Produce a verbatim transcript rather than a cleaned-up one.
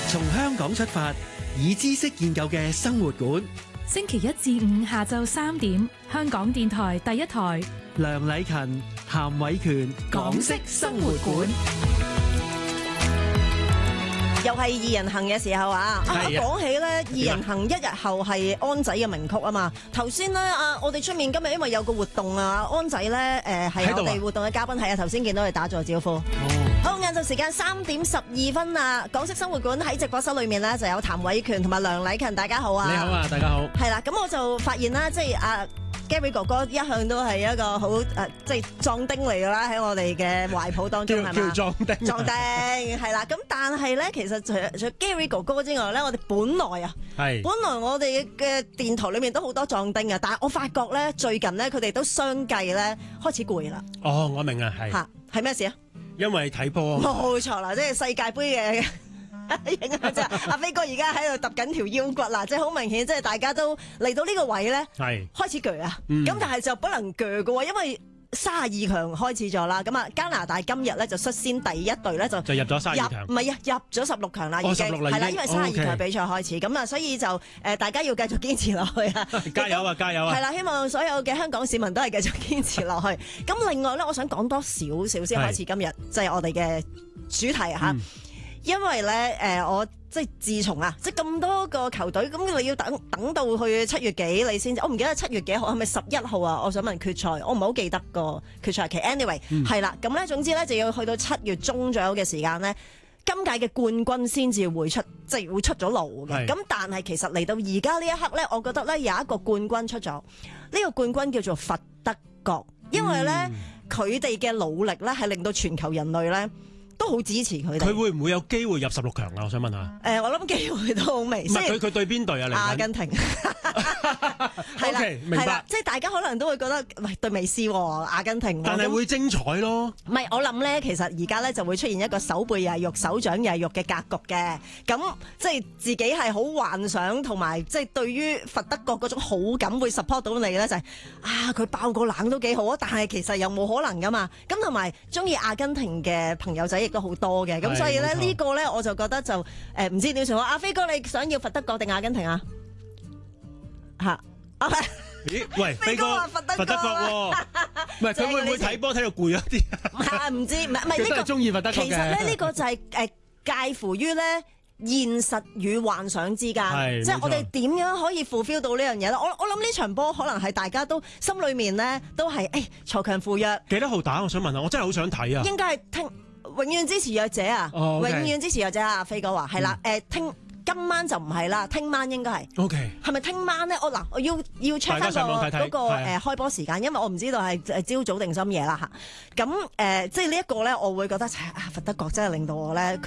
從香港出發，以知識建構嘅生活館。 星期一至五下晝三點，香港電台第一台。 梁禮勤、譚偉權，港式生活館。 又係二人行嘅時候啊！啊，講起咧，二人行一日後係安仔嘅名曲啊嘛。頭先咧啊，我哋出面今日因為有個活動啊，安仔咧誒係我哋活動嘅嘉賓，係啊，頭先見到佢打咗招呼。哦、好，晏晝時間三點十二分啊！港式生活館喺直播室裏面咧就有譚偉權同埋梁禮勤，大家好啊！ 你好啊，大家好。係啦，咁我就發現啦，即係啊。Gary 哥哥一向都係一個好誒、呃，即係壯丁嚟㗎啦，喺我哋嘅懷抱當中係嘛？ 叫壯丁， 壯丁係啦。咁但係咧，其實除除 Gary 哥哥之外咧，我哋本來啊，係本來我哋嘅電台裏面都好多壯丁啊，但係我發覺咧，最近咧佢哋都相繼咧開始攰啦。哦，我明啊，係嚇係咩事啊？因為睇波。冇錯啦，即係世界盃嘅。影啊！即係阿飛哥而家喺度揼緊條腰骨啦，即係好明顯，即係大家都嚟到呢個位咧，係開始鋸啊！咁、嗯、但係就不能鋸嘅喎，因為三十二強開始咗啦。咁啊，加拿大今日咧就率先第一隊咧就就入咗三十二強，唔係啊，入咗十六強啦，已經係啦，因為三十二強比賽開始，咁啊、哦 okay，所以就誒、呃、大家要繼續堅持落去啊！加油啊！加油啊！係啦，希望所有嘅香港市民都係繼續堅持落去。咁另外咧，我想講多少少先開始今日，就係、是、我哋嘅主題嚇。嗯因為咧，誒、呃，我即係自從啊，即係咁多個球隊，咁你要等等到去七月幾你先，我唔記得七月幾號係咪十一號啊？我想問決賽，我唔係好記得個決賽期。anyway，係啦、嗯，咁咧總之咧就要去到七月中左右嘅時間咧，今屆嘅冠軍先至會出，即係會出咗爐嘅。咁但係其實嚟到而家呢一刻咧，我覺得咧有一個冠軍出咗，呢、這個冠軍叫做佛德角，因為咧佢哋嘅努力咧係令到全球人類咧。都好支持佢哋。佢會唔會有機會入十六強啊？我想問下。誒、呃，我諗機會都好微。唔係佢佢對邊隊啊？阿根廷。係啦， okay， 明白。即係大家可能都會覺得，喂，對美斯、啊，阿根廷。但係會精彩咯。唔係，我諗咧，其實而家咧就會出現一個手背又係肉，手掌又係肉嘅格局嘅。咁即係自己係好幻想，同埋即係對於佛德角嗰種好感會 support 到你咧，就係、是、啊，佢爆個冷都幾好啊！但係其實又冇可能噶嘛。咁同埋中意阿根廷嘅朋友仔都好多嘅，咁所以咧呢個咧我就覺得就誒唔知點算好。阿飛哥，你想要佛德角定阿根廷啊？吓，咦？喂，飛哥話佛德佛德角喎，唔係佢會唔會睇波睇到攰咗啲？唔知，唔係唔係呢個中意佛德角嘅。其實咧呢個就係誒介乎於咧現實與幻想之間，即係我哋點樣可以 fulfill 到呢樣嘢咧？我我諗呢場波可能係大家都心裏面咧都係誒鋤強扶弱。幾多號打？我想問下，我真係好想睇啊！應該係聽。永遠支持弱者啊！ oh, okay. 永遠支持弱者啊！飛哥話係啦，誒聽、呃、今晚就唔係啦，聽晚應該係。O K 係咪聽晚咧？我嗱我要要 check 翻個嗰個誒開波時間，因為我唔知道係誒朝早定深夜啦嚇。咁誒、呃、即係呢一個咧，我會覺得啊佛德角真係令到我咧。